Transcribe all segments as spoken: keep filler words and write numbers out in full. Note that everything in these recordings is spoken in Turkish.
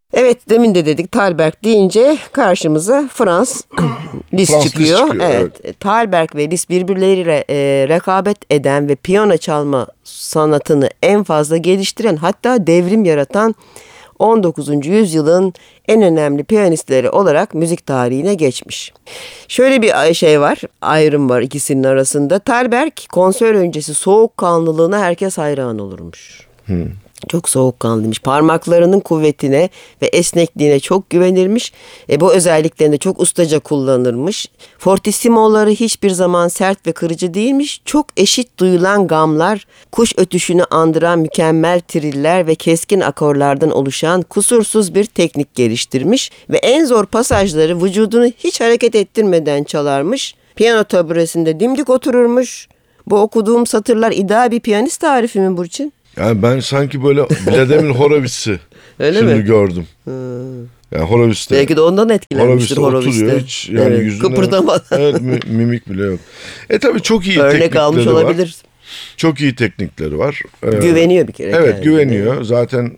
Evet, demin de dedik Thalberg deyince karşımıza Frans Liszt Frans Liszt çıkıyor. çıkıyor, Evet. evet. Thalberg ve Liszt birbirleriyle e, rekabet eden ve piyano çalma sanatını en fazla geliştiren, hatta devrim yaratan on dokuzuncu yüzyılın en önemli piyanistleri olarak müzik tarihine geçmiş. Şöyle bir şey var, ayrım var ikisinin arasında. Thalberg konser öncesi soğukkanlılığına herkes hayran olurmuş. Hmm. Çok soğukkanlıymış. Parmaklarının kuvvetine ve esnekliğine çok güvenirmiş. E, bu özelliklerini çok ustaca kullanırmış. Fortissimoları hiçbir zaman sert ve kırıcı değilmiş. Çok eşit duyulan gamlar, kuş ötüşünü andıran mükemmel triller ve keskin akorlardan oluşan kusursuz bir teknik geliştirmiş. Ve en zor pasajları vücudunu hiç hareket ettirmeden çalarmış. Piyano taburesinde dimdik otururmuş. Bu okuduğum satırlar ideal bir piyanist tarifi mi Burçin? Yani ben sanki böyle Vladimir Horowitz'i şimdi mi? gördüm. Hmm. Yani Horowitz'te. Belki de ondan etkilenmiştir Horowitz'te. Oturuyor hiç yani evet, yüzünde. Kıpırdamadan. Evet, mimik bile yok. E tabii çok iyi Örnek teknikleri almış olabilir. var. Çok iyi teknikleri var. Ee, güveniyor bir kere. Evet yani. güveniyor. Evet. Zaten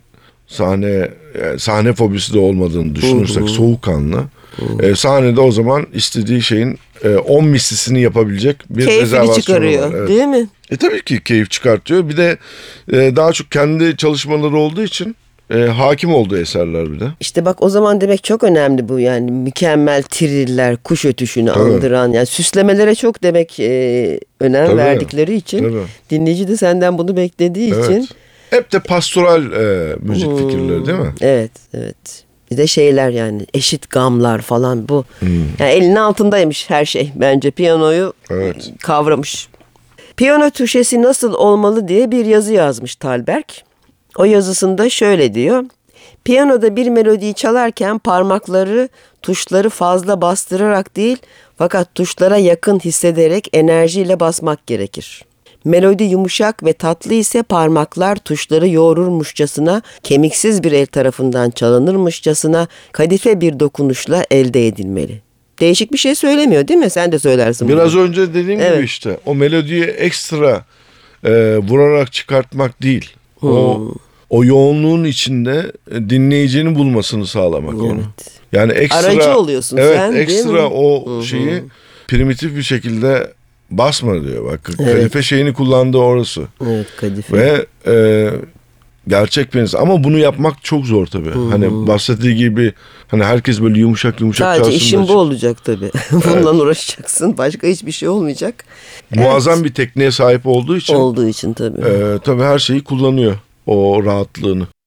sahne yani sahne fobisi de olmadığını düşünürsek uh-huh. soğukkanlı. Uh-huh. E, sahnede o zaman istediği şeyin e, on mislisini yapabilecek bir rezervasyonu var. Keyfini çıkarıyor evet. Değil mi? E tabii ki keyif çıkartıyor. Bir de e, daha çok kendi çalışmaları olduğu için e, hakim olduğu eserler bir de. İşte bak o zaman demek çok önemli bu yani mükemmel triller, kuş ötüşünü tabii. andıran yani süslemelere çok demek e, önem tabii. verdikleri için tabii. dinleyici de senden bunu beklediği evet. için. Hep de pastoral e, müzik hmm. fikirleri değil mi? Evet, evet. Bir de şeyler yani eşit gamlar falan bu. Hmm. Yani elinin altındaymış her şey bence piyanoyu evet. kavramış. Piyano tuşesi nasıl olmalı diye bir yazı yazmış Thalberg. O yazısında şöyle diyor. Piyanoda bir melodiyi çalarken parmakları tuşları fazla bastırarak değil fakat tuşlara yakın hissederek enerjiyle basmak gerekir. Melodi yumuşak ve tatlı ise parmaklar tuşları yoğururmuşçasına, kemiksiz bir el tarafından çalınırmışçasına kadife bir dokunuşla elde edilmeli. Değişik bir şey söylemiyor değil mi? Sen de söylersin bunu. Biraz önce dediğim evet. gibi işte o melodiyi ekstra e, vurarak çıkartmak değil. Hmm. O o yoğunluğun içinde dinleyicinin bulmasını sağlamak evet. onu. Yani ekstra aracı oluyorsun evet, sen değil mi? Ekstra o Hı-hı. şeyi primitif bir şekilde basma diyor. Bak evet. kadife şeyini kullandığı orası. Evet kadife. Ve e, gerçek piyanist ama bunu yapmak çok zor tabii. Hmm. Hani bahsettiği gibi hani herkes böyle yumuşak yumuşak sadece çalsın. Sadece işin bu olacak tabii. Bundan evet. uğraşacaksın. Başka hiçbir şey olmayacak. Muazzam evet. bir tekniğe sahip olduğu için. Olduğu için tabii. E, tabii her şeyi kullanıyor. O rahatlığını.